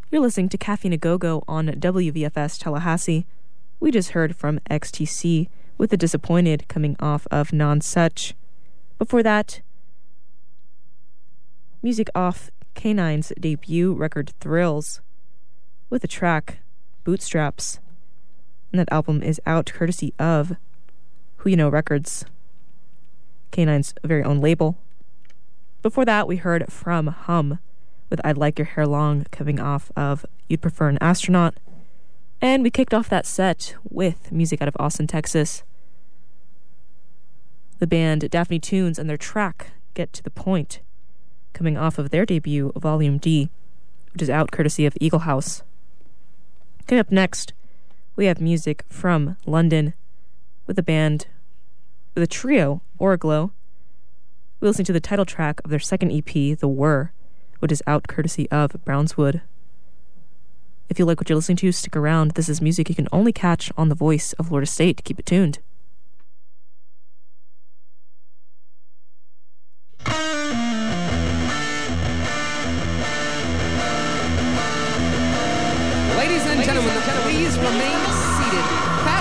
You're listening to Caffeine A Go-Go on WVFS Tallahassee. We just heard from XTC with The Disappointed coming off of Non-Such. Before that, music off K9's debut record Thrills with the track Bootstraps. And that album is out courtesy of Who You Know Records, K9's very own label. Before that, we heard from Hum with I'd Like Your Hair Long coming off of You'd Prefer an Astronaut. And we kicked off that set with music out of Austin, Texas. The band Daphne Tunes and their track Get to the Point coming off of their debut Volume D, which is out courtesy of Eagle House. Coming up next, we have music from London with a trio, Oraglow. We listen to the title track of their second EP, The Whir, which is out courtesy of Brownswood. If you like what you're listening to, stick around. This is music you can only catch on the voice of Lord Estate. Keep it tuned. Ladies and gentlemen, please remain seated.